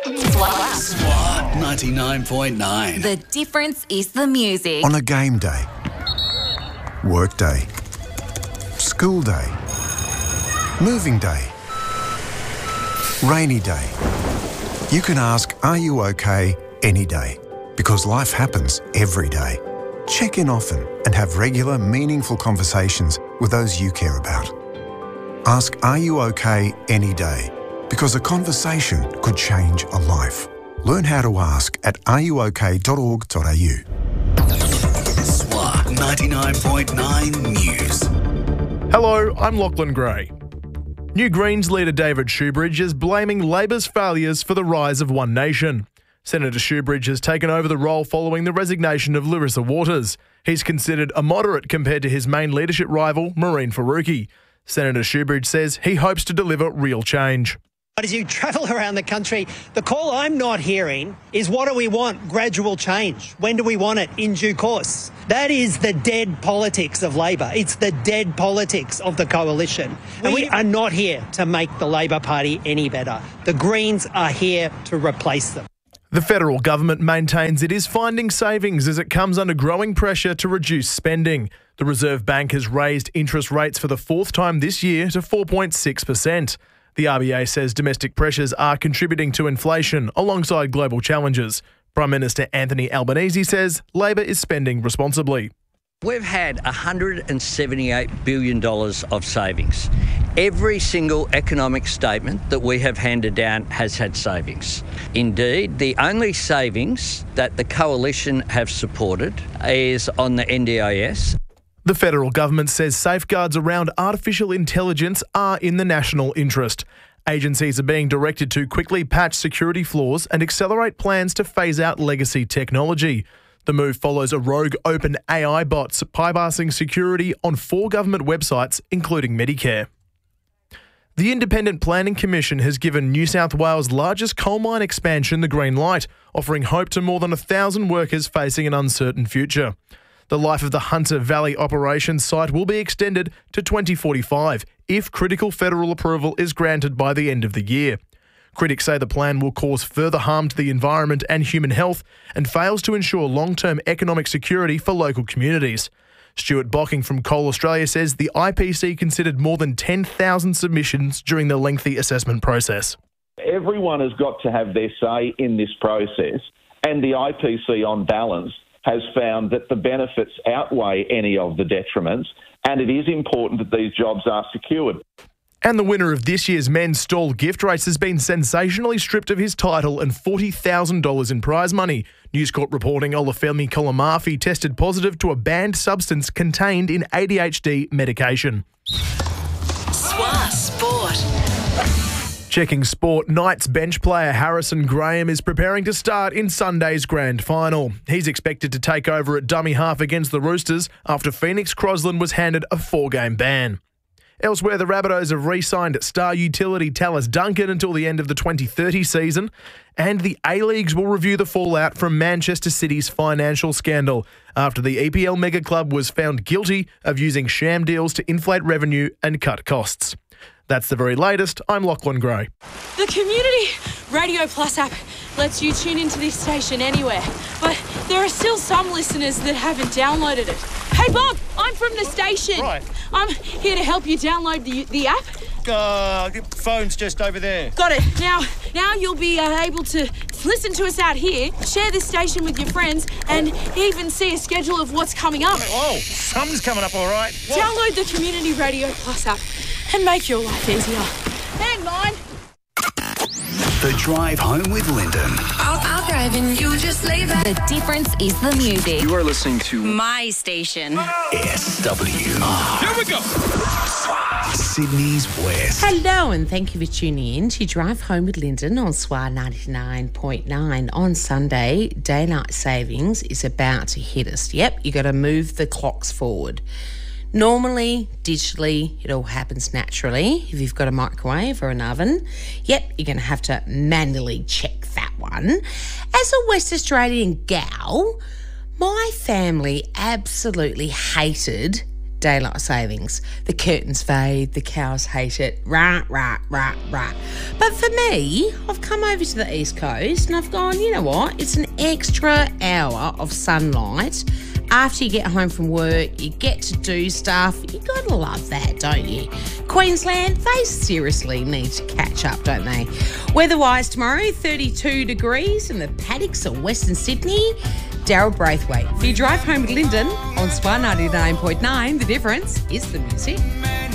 SWR 99.9. The difference is the music. On a game day, work day, school day, moving day, rainy day. You can ask, are you okay, any day? Because life happens every day. Check in often and have regular, meaningful conversations with those you care about. Ask, are you okay, any day? Because a conversation could change a life. Learn how to ask at areyouok.org.au. SWR 99.9 News. Hello, I'm Lachlan Gray. New Greens leader David Shoebridge is blaming Labor's failures for the rise of One Nation. Senator Shoebridge has taken over the role following the resignation of Larissa Waters. He's considered a moderate compared to his main leadership rival, Mehreen Faruqi. Senator Shoebridge says he hopes to deliver real change. But as you travel around the country, the call I'm not hearing is, what do we want? Gradual change. When do we want it? In due course. That is the dead politics of Labor. It's the dead politics of the coalition. And we are not here to make the Labor Party any better. The Greens are here to replace them. The federal government maintains it is finding savings as it comes under growing pressure to reduce spending. The Reserve Bank has raised interest rates for the fourth time this year to 4.6%. The RBA says domestic pressures are contributing to inflation alongside global challenges. Prime Minister Anthony Albanese says Labor is spending responsibly. We've had $178 billion of savings. Every single economic statement that we have handed down has had savings. Indeed, the only savings that the coalition have supported is on the NDIS. The federal government says safeguards around artificial intelligence are in the national interest. Agencies are being directed to quickly patch security flaws and accelerate plans to phase out legacy technology. The move follows a rogue open AI bot bypassing security on 4 government websites, including Medicare. The Independent Planning Commission has given New South Wales' largest coal mine expansion the green light, offering hope to more than 1,000 workers facing an uncertain future. The life of the Hunter Valley operations site will be extended to 2045 if critical federal approval is granted by the end of the year. Critics say the plan will cause further harm to the environment and human health and fails to ensure long-term economic security for local communities. Stuart Bocking from Coal Australia says the IPC considered more than 10,000 submissions during the lengthy assessment process. Everyone has got to have their say in this process, and the IPC on balance has found that the benefits outweigh any of the detriments, and it is important that these jobs are secured. And the winner of this year's men's stall gift race has been sensationally stripped of his title and $40,000 in prize money. News Corp reporting Olufemi Kolomafi tested positive to a banned substance contained in ADHD medication. SWR Sport. Checking sport, Knights bench player Harrison Graham is preparing to start in Sunday's grand final. He's expected to take over at dummy half against the Roosters after Phoenix Crosland was handed a 4-game ban. Elsewhere, the Rabbitohs have re-signed star utility Tallis Duncan until the end of the 2030 season, and the A-Leagues will review the fallout from Manchester City's financial scandal after the EPL mega club was found guilty of using sham deals to inflate revenue and cut costs. That's the very latest. I'm Lachlan Gray. The Community Radio Plus app lets you tune into this station anywhere, but there are still some listeners that haven't downloaded it. Hey Bob, I'm from the station. Right. I'm here to help you download the app. Phone's just over there. Got it. Now you'll be able to listen to us out here, share this station with your friends, and even see a schedule of what's coming up. Oh, something's coming up all right. What? Download the Community Radio Plus app and make your life easier. Hang on. The Drive Home with Lyndon. I'll drive and you just leave it. The difference is the music. You are listening to My station. SWR. Here we go. Sydney's West. Hello, and thank you for tuning in to Drive Home with Lyndon on SWR 99.9. On Sunday, daylight savings is about to hit us. Yep, you got to move the clocks forward. Normally, digitally, it all happens naturally. If you've got a microwave or an oven, yep, you're going to have to manually check that one. As a West Australian gal, my family absolutely hated daylight savings. The curtains fade, the cows hate it, rah. But for me, I've come over to the East Coast and I've gone, you know what? It's an extra hour of sunlight. After you get home from work, you get to do stuff. You gotta love that, don't you? Queensland, they seriously need to catch up, don't they? Weather-wise tomorrow, 32 degrees in the paddocks of Western Sydney. Daryl Braithwaite. For your drive home with Lyndon on Spa 99.9, the difference is the music.